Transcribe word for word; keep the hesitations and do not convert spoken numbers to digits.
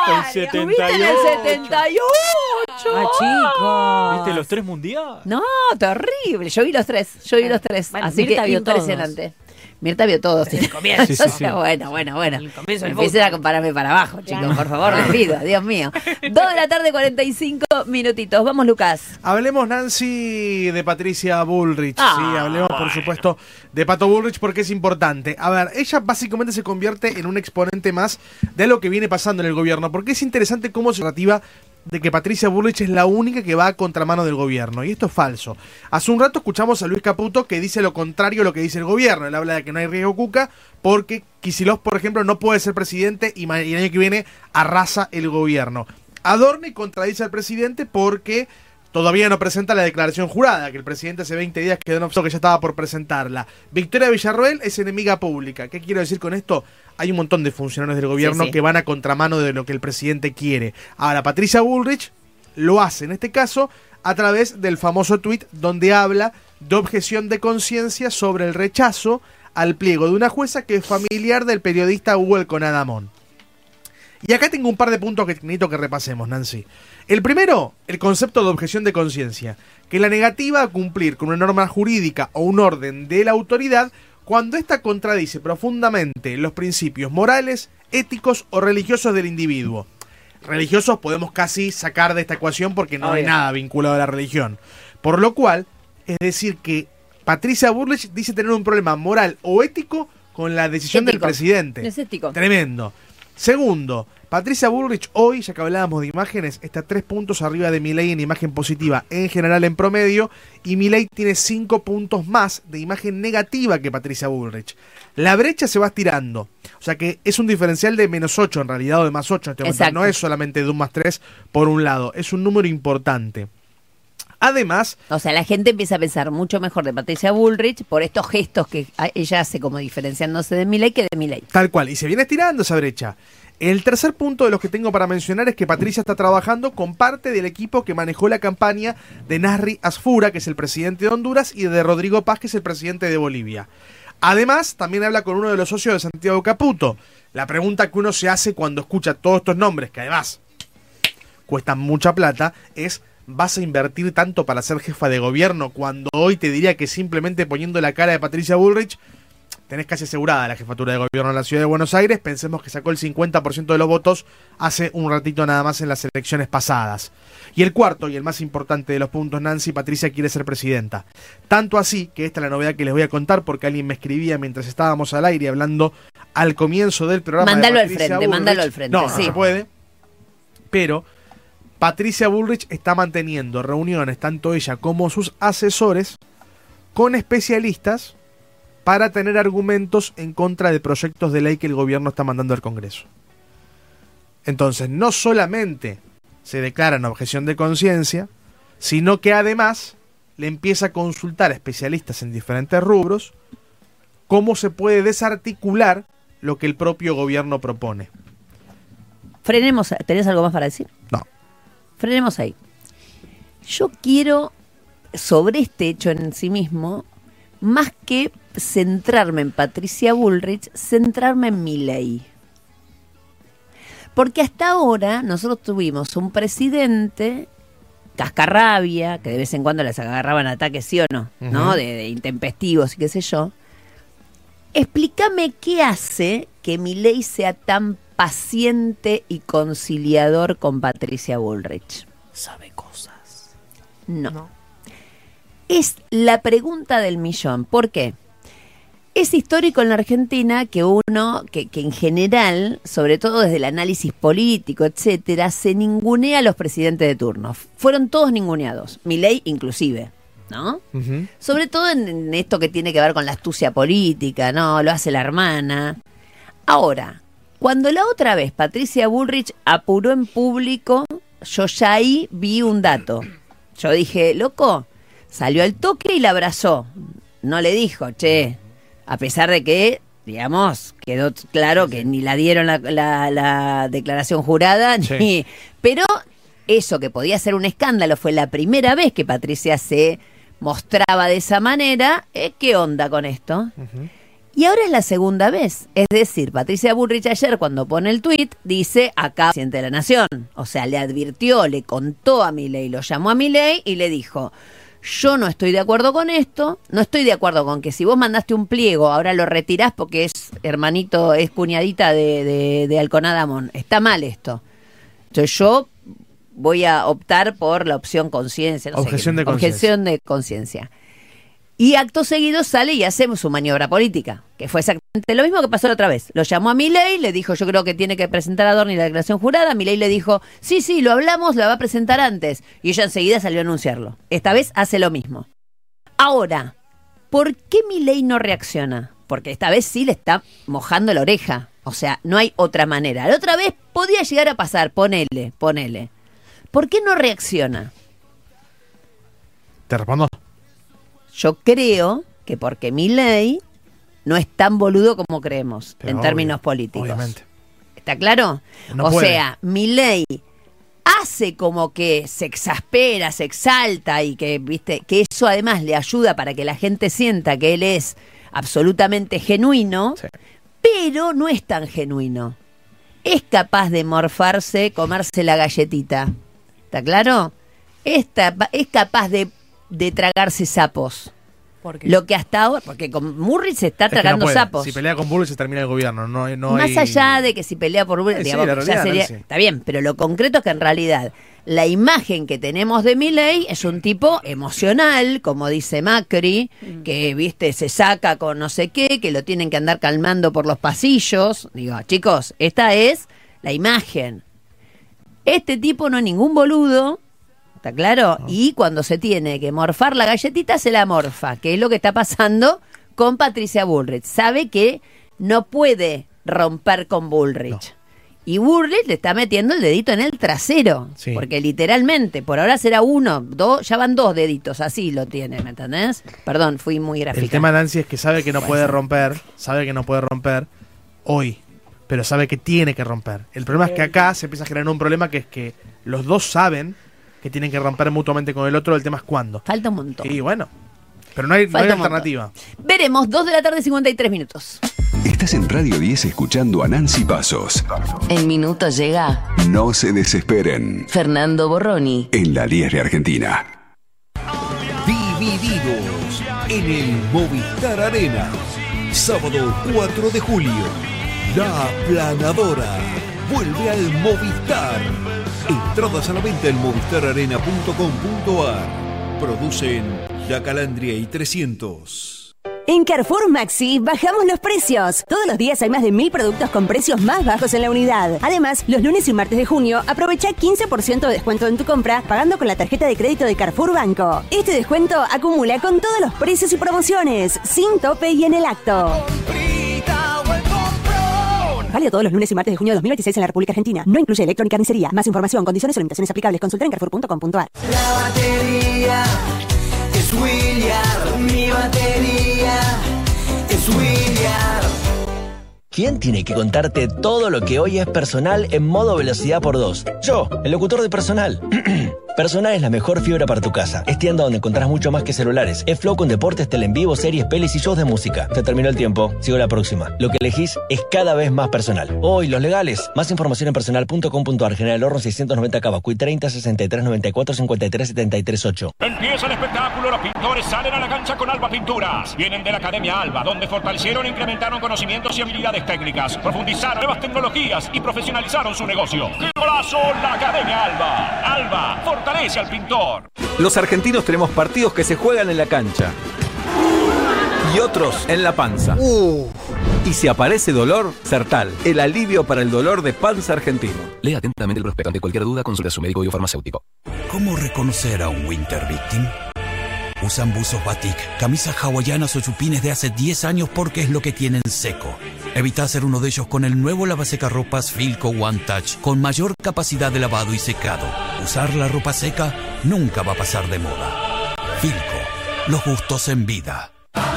El setenta y ocho. el setenta y ocho. Ah, chicos. ¿Viste los tres mundiales? No, terrible. Yo vi los tres. Yo vi los tres. Bueno, Así Mirta que vio impresionante. Mirta vio todos. El comienzo. Sí, sí, sí. Bueno, bueno, bueno. El comienzo del Empiecen a fútbol. compararme para abajo, chicos. Claro. Por favor, les pido. Dios mío. Dos de la tarde, cuarenta y cinco minutitos. Vamos, Lucas. Hablemos, Nancy, de Patricia Bullrich. Ah, sí, hablemos, por supuesto, de Pato Bullrich porque es importante. A ver, ella básicamente se convierte en un exponente más de lo que viene pasando en el gobierno, porque es interesante cómo se narrativa de que Patricia Bullrich es la única que va a contramano del gobierno, y esto es falso. Hace un rato escuchamos a Luis Caputo que dice lo contrario a lo que dice el gobierno. Él habla de que no hay riesgo Cuca porque Kicillof, por ejemplo, no puede ser presidente y, ma- y el año que viene arrasa el gobierno. Adorni contradice al presidente porque todavía no presenta la declaración jurada, que el presidente hace veinte días quedó en obstáculo, que ya estaba por presentarla. Victoria Villarroel es enemiga pública. ¿Qué quiero decir con esto? Hay un montón de funcionarios del gobierno Sí, sí. que van a contramano de lo que el presidente quiere. Ahora, Patricia Bullrich lo hace, en este caso, a través del famoso tuit donde habla de objeción de conciencia sobre el rechazo al pliego de una jueza que es familiar del periodista Hugo El Conadamón. Y acá tengo un par de puntos que necesito que repasemos, Nancy. El primero, el concepto de objeción de conciencia, que la negativa a cumplir con una norma jurídica o un orden de la autoridad cuando ésta contradice profundamente los principios morales, éticos o religiosos del individuo. Religiosos podemos casi sacar de esta ecuación porque no hay Obvio. nada vinculado a la religión. Por lo cual, es decir que Patricia Bullrich dice tener un problema moral o ético con la decisión del Ético. presidente. Es ético. Tremendo. Segundo, Patricia Bullrich hoy, ya que hablábamos de imágenes, está tres puntos arriba de Milei en imagen positiva en general en promedio, y Milei tiene cinco puntos más de imagen negativa que Patricia Bullrich. La brecha se va estirando, o sea que es un diferencial de menos ocho en realidad, o de más ocho en este momento. Exacto. No es solamente de un más tres por un lado, es un número importante. Además, O sea, la gente empieza a pensar mucho mejor de Patricia Bullrich por estos gestos que a- ella hace como diferenciándose de Milei que de Milei. tal cual, y se viene estirando esa brecha. El tercer punto de los que tengo para mencionar es que Patricia está trabajando con parte del equipo que manejó la campaña de Nasri Asfura, que es el presidente de Honduras, y de Rodrigo Paz, que es el presidente de Bolivia. Además, también habla con uno de los socios de Santiago Caputo. La pregunta que uno se hace cuando escucha todos estos nombres, que además cuestan mucha plata, es: ¿vas a invertir tanto para ser jefa de gobierno cuando hoy te diría que simplemente poniendo la cara de Patricia Bullrich tenés casi asegurada la jefatura de gobierno en la ciudad de Buenos Aires? Pensemos que sacó el cincuenta por ciento de los votos hace un ratito nada más en las elecciones pasadas. Y el cuarto y el más importante de los puntos, Nancy, Patricia quiere ser presidenta. Tanto así, que esta es la novedad que les voy a contar porque alguien me escribía mientras estábamos al aire hablando al comienzo del programa. Mándalo de al Patricia frente, Bullrich. mándalo al frente, No, no sí. se puede. Pero Patricia Bullrich está manteniendo reuniones, tanto ella como sus asesores, con especialistas para tener argumentos en contra de proyectos de ley que el gobierno está mandando al Congreso. Entonces, no solamente se declara en objeción de conciencia, sino que además le empieza a consultar a especialistas en diferentes rubros cómo se puede desarticular lo que el propio gobierno propone. Frenemos. ¿Tenés algo más para decir? No. Frenemos ahí. Yo quiero, sobre este hecho en sí mismo, más que centrarme en Patricia Bullrich, centrarme en Milei. Porque hasta ahora nosotros tuvimos un presidente cascarrabia, que de vez en cuando les agarraban ataques, sí o no, Ujú. ¿no? De, de intempestivos y qué sé yo. Explícame qué hace que Milei sea tan paciente y conciliador con Patricia Bullrich. Sabe cosas. No. No. Es la pregunta del millón. ¿Por qué? Es histórico en la Argentina que uno, que, que en general, sobre todo desde el análisis político, etcétera, se ningunea a los presidentes de turno. Fueron todos ninguneados, Milei inclusive, ¿no? Ujú. Sobre todo en, en esto que tiene que ver con la astucia política, ¿no? Lo hace la hermana. Ahora, cuando la otra vez Patricia Bullrich apuró en público, yo ya ahí vi un dato. Yo dije, loco, salió al toque y la abrazó. No le dijo, che, a pesar de que, digamos, quedó claro que ni la dieron la, la, la declaración jurada, Sí. ni... Pero eso que podía ser un escándalo, fue la primera vez que Patricia se mostraba de esa manera. ¿Eh? ¿Qué onda con esto? Ujú. Y ahora es la segunda vez. Es decir, Patricia Bullrich ayer cuando pone el tuit dice acá presidente de la Nación. O sea, le advirtió, le contó a Milei, lo llamó a Milei y le dijo, yo no estoy de acuerdo con esto, no estoy de acuerdo con que si vos mandaste un pliego, ahora lo retirás porque es hermanito, es cuñadita de, de, de Alconadamón. Está mal esto. Entonces yo voy a optar por la opción conciencia. No objeción sé qué, de conciencia. Objeción de conciencia. Y acto seguido sale y hacemos su maniobra política, que fue exactamente lo mismo que pasó la otra vez. Lo llamó a Milei, le dijo, yo creo que tiene que presentar a Adorni la declaración jurada. Milei le dijo, sí, sí, lo hablamos, la va a presentar antes. Y ella enseguida salió a anunciarlo. Esta vez hace lo mismo. Ahora, ¿por qué Milei no reacciona? Porque esta vez sí le está mojando la oreja. O sea, no hay otra manera. La otra vez podía llegar a pasar, ponele, ponele. ¿Por qué no reacciona? ¿Te respondo? Yo creo que porque Milei no es tan boludo como creemos, Pero en obvio, términos políticos. Obviamente. ¿Está claro? No o puede. sea, Milei hace como que se exaspera, se exalta y que, viste, que eso además le ayuda para que la gente sienta que él es absolutamente genuino, Sí. pero no es tan genuino. Es capaz de morfarse, comerse la galletita. ¿Está claro? Es, tapa- es capaz de, de tragarse sapos. ¿Por qué? Lo que hasta ahora, porque con Murray se está Es que no tragando puede. sapos. Si pelea con Bullrich se termina el gobierno. No, hay- no Más hay... allá de que si pelea por Bullrich, Sí, sí, digamos, la ya realidad, sería, Nancy. está bien, pero lo concreto es que en realidad la imagen que tenemos de Milei es un tipo emocional, como dice Macri, que viste se saca con no sé qué, que lo tienen que andar calmando por los pasillos. Digo, chicos, esta es la imagen. Este tipo no es ningún boludo. ¿Está claro? Y cuando se tiene que morfar la galletita, se la morfa, que es lo que está pasando con Patricia Bullrich. Sabe que no puede romper con Bullrich. No. Y Bullrich le está metiendo el dedito en el trasero. Sí. Porque literalmente, por ahora será uno, dos, ya van dos deditos, así lo tiene, ¿me entendés? Perdón, fui muy gráfica. El tema, Nancy, es que sabe que no Puede puede ser. romper, sabe que no puede romper hoy, pero sabe que tiene que romper. El problema es que acá se empieza a generar un problema que es que los dos saben que tienen que romper mutuamente con el otro, el tema es cuándo. Falta un montón. Y bueno, pero no hay, no hay Falta un montón. alternativa. Veremos, dos de la tarde, cincuenta y tres minutos. Estás en Radio diez escuchando a Nancy Pasos. En minutos llega No se desesperen. Fernando Borroni. En la diez de Argentina. Divididos en el Movistar Arena. Sábado cuatro de julio. La Aplanadora vuelve al Movistar. Entradas a la venta en movistar arena punto com punto a r. Producen La Calandria y trescientos. En Carrefour Maxi bajamos los precios. Todos los días hay más de mil productos con precios más bajos en la unidad. Además, los lunes y martes de junio aprovecha quince por ciento de descuento en tu compra pagando con la tarjeta de crédito de Carrefour Banco. Este descuento acumula con todos los precios y promociones, sin tope y en el acto. Válido todos los lunes y martes de junio de dos mil veintiséis en la República Argentina. No incluye electrónica ni carnicería. Más información, condiciones o limitaciones aplicables. Consulta en carrefour punto com punto a r. La batería es William, mi batería es William. ¿Quién tiene que contarte todo lo que hoy es Personal en modo velocidad por dos? Yo, el locutor de Personal. Personal es la mejor fibra para tu casa. Es tienda donde encontrás mucho más que celulares. Es Flow con deportes, tele en vivo, series, pelis y shows de música. Se terminó el tiempo. Sigo la próxima. Lo que elegís es cada vez más personal. Hoy, los legales. Más información en personal punto com punto a r. General Horno seiscientos noventa Cabacuy treinta sesenta y tres noventa y cuatro cincuenta y tres setenta y tres ocho. Empieza el espectáculo, los pintores salen a la cancha con Alba Pinturas. Vienen de la Academia Alba, donde fortalecieron e incrementaron conocimientos y habilidades técnicas, profundizaron nuevas tecnologías y profesionalizaron su negocio. ¡Qué golazo! La Academia Alba. Alba, fortalece al pintor. Los argentinos tenemos partidos que se juegan en la cancha y otros en la panza. Uh. Y si aparece dolor, Sertal, el alivio para el dolor de panza argentino. Lea atentamente el prospecto. Ante cualquier duda, consulte a su médico biofarmacéutico. ¿Cómo reconocer a un Winter Victim? Usan buzos batik, camisas hawaianas o chupines de hace diez años porque es lo que tienen seco. Evita ser uno de ellos con el nuevo lavasecarropas Filco One Touch con mayor capacidad de lavado y secado. Usar la ropa seca nunca va a pasar de moda. Filco, los gustos en vida.